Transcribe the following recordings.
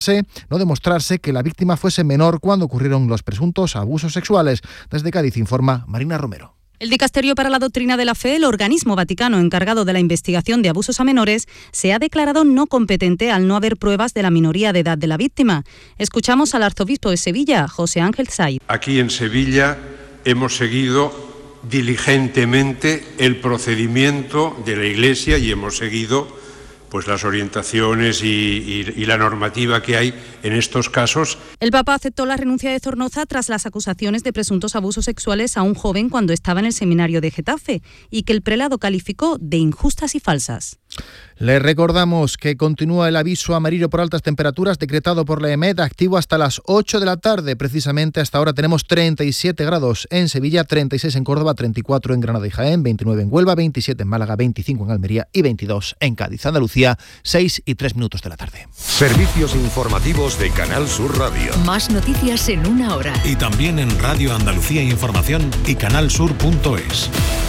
no demostrarse que la víctima fuese menor cuando ocurrieron los presuntos abusos sexuales. Desde Cádiz informa Marina Romero. El Dicasterio para la Doctrina de la Fe, el organismo vaticano encargado de la investigación de abusos a menores, se ha declarado no competente al no haber pruebas de la minoría de edad de la víctima. Escuchamos al arzobispo de Sevilla, José Ángel Saiz. Aquí en Sevilla hemos seguido diligentemente el procedimiento de la Iglesia y hemos seguido pues las orientaciones y la normativa que hay en estos casos. El Papa aceptó la renuncia de Zornoza tras las acusaciones de presuntos abusos sexuales a un joven cuando estaba en el seminario de Getafe y que el prelado calificó de injustas y falsas. Les recordamos que continúa el aviso amarillo por altas temperaturas decretado por la EMET, activo hasta las 8 de la tarde. Precisamente hasta ahora tenemos 37 grados en Sevilla, 36 en Córdoba, 34 en Granada y Jaén, 29 en Huelva, 27 en Málaga, 25 en Almería y 22 en Cádiz. Andalucía, 6 y 3 minutos de la tarde. Servicios informativos de Canal Sur Radio. Más noticias en una hora. Y también en Radio Andalucía Información y canalsur.es.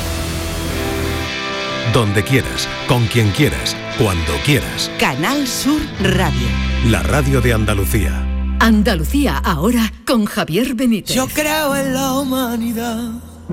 Donde quieras, con quien quieras, cuando quieras. Canal Sur Radio. La radio de Andalucía. Andalucía ahora con Javier Benítez. Yo creo en la humanidad.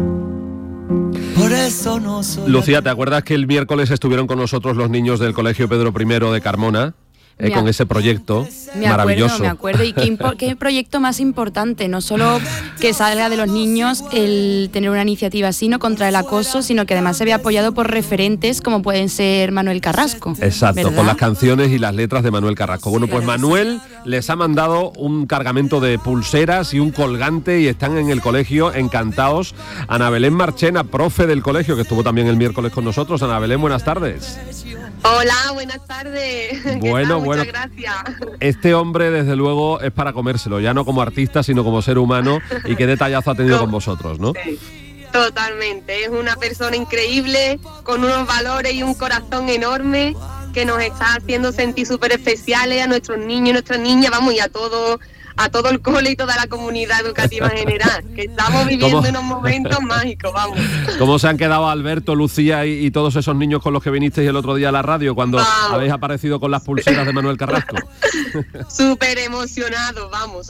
Por eso no soy. Lucía, ¿te acuerdas que el miércoles estuvieron con nosotros los niños del Colegio Pedro I de Carmona? Con ese proyecto maravilloso. Me acuerdo, y qué proyecto más importante, no solo que salga de los niños el tener una iniciativa así, no contra el acoso, sino que además se ve apoyado por referentes como pueden ser Manuel Carrasco. Exacto, ¿verdad? con las canciones y las letras de Manuel Carrasco. Bueno, pues Manuel les ha mandado un cargamento de pulseras y un colgante y están en el colegio encantados. Ana Belén Marchena, profe del colegio, que estuvo también el miércoles con nosotros. Ana Belén, buenas tardes. Hola, buenas tardes. Bueno, Muchas gracias. Este hombre, desde luego, es para comérselo, ya no como artista, sino como ser humano, y qué detallazo ha tenido con vosotros, ¿no? Sí, totalmente, es una persona increíble, con unos valores y un corazón enorme, que nos está haciendo sentir súper especiales a nuestros niños y nuestras niñas, vamos, y a todo el cole y toda la comunidad educativa en general, que estamos viviendo unos momentos mágicos, vamos. ¿Cómo se han quedado Alberto, Lucía y todos esos niños con los que vinisteis el otro día a la radio cuando habéis aparecido con las pulseras de Manuel Carrasco? Súper emocionados, vamos,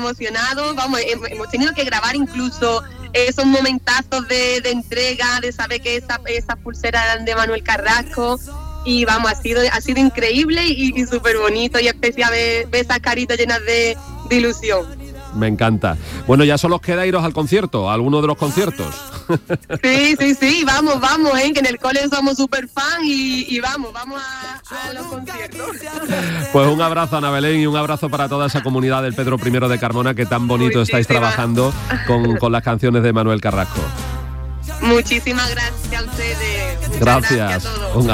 hemos tenido que grabar incluso esos momentazos de entrega, de saber que esas pulseras eran de Manuel Carrasco. Y vamos, ha sido increíble y súper bonito y especial ver esas caritas llenas de ilusión. Me encanta. Bueno, ya solo os queda iros al concierto, a alguno de los conciertos. Sí, vamos, que en el cole somos súper fan y vamos a los conciertos. Pues un abrazo, Ana Belén, y un abrazo para toda esa comunidad del Pedro I de Carmona, que tan bonito estáis trabajando con las canciones de Manuel Carrasco. Muchísimas gracias a ustedes. Gracias a todos.